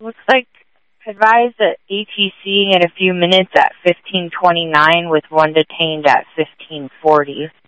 Looks like advised at ATC in a few minutes at 15:29 with one detained at 15:40.